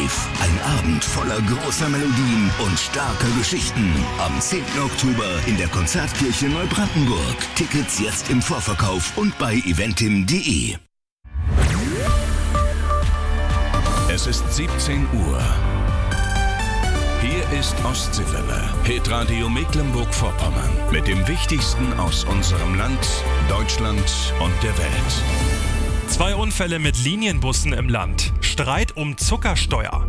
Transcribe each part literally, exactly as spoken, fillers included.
Live. Ein Abend voller großer Melodien und starker Geschichten. Am zehnten Oktober in der Konzertkirche Neubrandenburg. Tickets jetzt im Vorverkauf und bei eventim punkt de. Es ist siebzehn Uhr. Hier ist Ostseewelle, Hitradio Mecklenburg-Vorpommern. Mit dem Wichtigsten aus unserem Land, Deutschland und der Welt. Zwei Unfälle mit Linienbussen im Land. Streit um Zuckersteuer.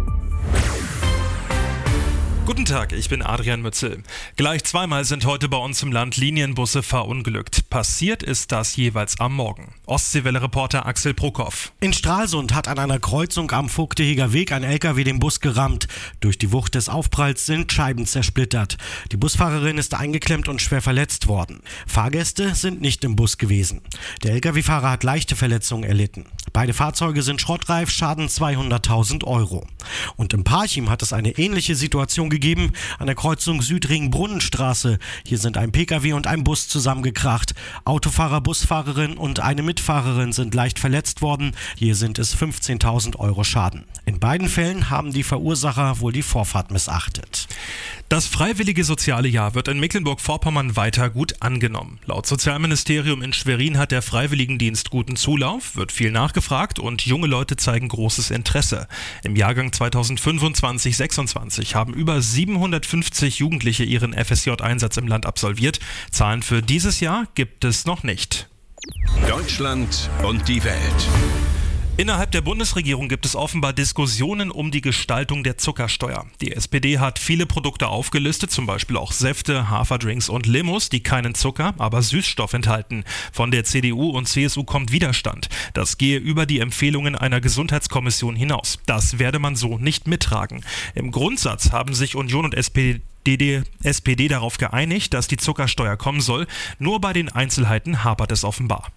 Guten Tag, ich bin Adrian Mützel. Gleich zweimal sind heute bei uns im Land Linienbusse verunglückt. Passiert ist das jeweils am Morgen. Ostseewelle-Reporter Axel Prokop. In Stralsund hat an einer Kreuzung am Vogteheger Weg ein L K W den Bus gerammt. Durch die Wucht des Aufpralls sind Scheiben zersplittert. Die Busfahrerin ist eingeklemmt und schwer verletzt worden. Fahrgäste sind nicht im Bus gewesen. Der L K W-Fahrer hat leichte Verletzungen erlitten. Beide Fahrzeuge sind schrottreif, Schaden zweihunderttausend Euro. Und im Parchim hat es eine ähnliche Situation gegeben an der Kreuzung Südring-Brunnenstraße. Hier sind ein P K W und ein Bus zusammengekracht. Autofahrer, Busfahrerin und eine Mitfahrerin sind leicht verletzt worden. Hier sind es fünfzehntausend Euro Schaden. In beiden Fällen haben die Verursacher wohl die Vorfahrt missachtet. Das freiwillige soziale Jahr wird in Mecklenburg-Vorpommern weiter gut angenommen. Laut Sozialministerium in Schwerin hat der Freiwilligendienst guten Zulauf, wird viel nachgefragt und junge Leute zeigen großes Interesse. Im Jahrgang zweitausendfünfundzwanzig sechsundzwanzig haben über siebenhundertfünfzig Jugendliche ihren F S J-Einsatz im Land absolviert. Zahlen für dieses Jahr gibt es noch nicht. Deutschland und die Welt. Innerhalb der Bundesregierung gibt es offenbar Diskussionen um die Gestaltung der Zuckersteuer. Die S P D hat viele Produkte aufgelistet, zum Beispiel auch Säfte, Haferdrinks und Limos, die keinen Zucker, aber Süßstoff enthalten. Von der C D U und C S U kommt Widerstand. Das gehe über die Empfehlungen einer Gesundheitskommission hinaus. Das werde man so nicht mittragen. Im Grundsatz haben sich Union und S P D S P D darauf geeinigt, dass die Zuckersteuer kommen soll. Nur bei den Einzelheiten hapert es offenbar.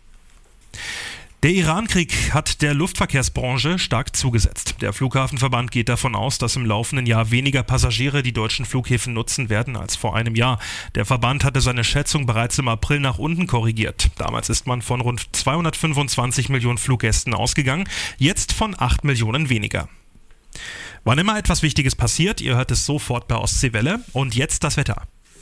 Der Iran-Krieg hat der Luftverkehrsbranche stark zugesetzt. Der Flughafenverband geht davon aus, dass im laufenden Jahr weniger Passagiere die deutschen Flughäfen nutzen werden als vor einem Jahr. Der Verband hatte seine Schätzung bereits im April nach unten korrigiert. Damals ist man von rund zweihundertfünfundzwanzig Millionen Fluggästen ausgegangen, jetzt von acht Millionen weniger. Wann immer etwas Wichtiges passiert, ihr hört es sofort bei Ostseewelle. Und jetzt das Wetter.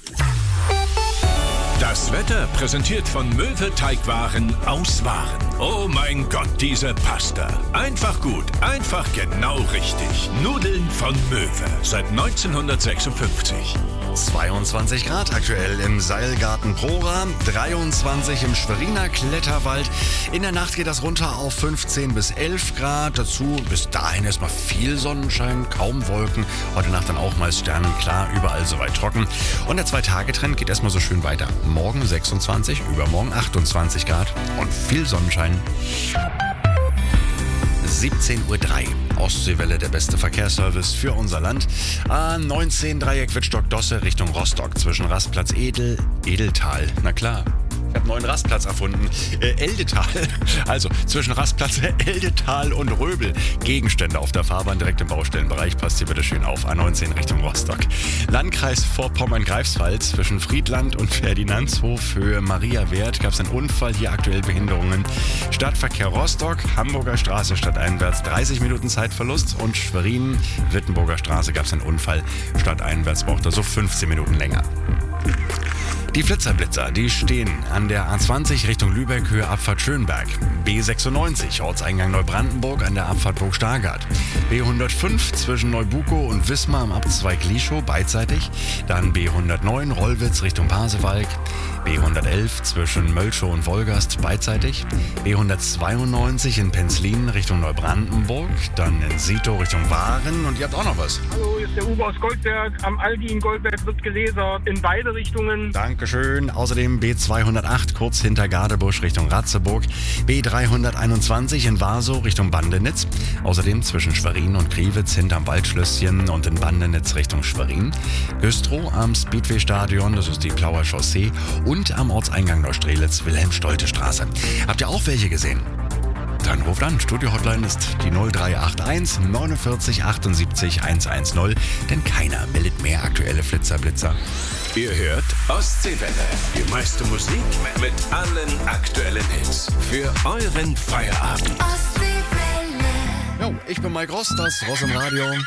Das Wetter präsentiert von Möwe Teigwaren aus Waren. Oh mein Gott, diese Pasta. Einfach gut, einfach genau richtig. Nudeln von Möwe seit neunzehnhundertsechsundfünfzig. zweiundzwanzig Grad aktuell im Seilgarten Prora, dreiundzwanzig im Schweriner Kletterwald. In der Nacht geht das runter auf fünfzehn bis elf Grad. Dazu bis dahin erstmal viel Sonnenschein, kaum Wolken. Heute Nacht dann auch mal sternenklar, überall soweit trocken. Und der Zwei-Tage-Trend geht erstmal so schön weiter. Morgen sechsundzwanzig, übermorgen achtundzwanzig Grad und viel Sonnenschein. siebzehn Uhr drei. Ostseewelle, der beste Verkehrsservice für unser Land. A neunzehn Dreieck Wittstock-Dosse Richtung Rostock zwischen Rastplatz Edel, Edeltal. Na klar. Ich habe einen neuen Rastplatz erfunden. Äh, Eldetal. Also zwischen Rastplatz Eldetal und Röbel. Gegenstände auf der Fahrbahn direkt im Baustellenbereich. Passt hier bitte schön auf. A neunzehn Richtung Rostock. Landkreis Vorpommern-Greifswald zwischen Friedland und Ferdinandshof Höhe Maria Wert gab es einen Unfall. Hier aktuell Behinderungen. Stadtverkehr Rostock, Hamburger Straße stadteinwärts dreißig Minuten Zeitverlust. Und Schwerin, Wittenburger Straße gab es einen Unfall. Stadteinwärts braucht er so fünfzehn Minuten länger. Die Flitzerblitzer, die stehen an der A zwanzig Richtung Lübeck, Höhe Abfahrt Schönberg. B sechsundneunzig, Ortseingang Neubrandenburg an der Abfahrt Burg-Stargard. B hundertfünf zwischen Neubukow und Wismar am Abzweig Lieschow beidseitig. Dann B hundertneun Rollwitz Richtung Pasewalk. B hundertelf zwischen Mölschow und Wolgast beidseitig. B hundertzweiundneunzig in Penzlin Richtung Neubrandenburg. Dann in Sito Richtung Waren. Und ihr habt auch noch was. Hallo, hier ist der Uwe aus Goldberg. Am Aldi in Goldberg wird gelasert in beide Richtungen. Dankeschön. Außerdem B zweihundertacht kurz hinter Gadebusch Richtung Ratzeburg. B dreihunderteinundzwanzig in Warsow Richtung Bandenitz. Außerdem zwischen Schwerin und Kriwitz hinterm Waldschlösschen und in Bandenitz Richtung Schwerin. Güstrow am Speedway-Stadion, das ist die Plauer Chaussee. Und am Ortseingang Neustrelitz, Wilhelm-Stolte-Straße. Habt ihr auch welche gesehen? Dann ruft an. Studio-Hotline ist die null drei acht eins neunundvierzig achtundsiebzig hundertzehn, denn keiner meldet mehr aktuelle Flitzerblitzer. Ihr hört Ostseewelle, die meiste Musik mit allen aktuellen Hits für euren Feierabend. Jo, ich bin Mike Ross, das Ross im Radio.